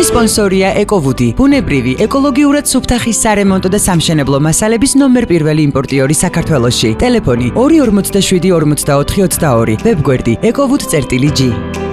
დღის სპონსორია ეკოვუდი, ბუნებრივი, ეკოლოგიურად სუფთა ხის სარემონტო და სამშენებლო მასალების ნომერ პირველი იმპორტიორი საქართველოში. ტელეფონი 247 44 22, ვებგვერდი ekovud.g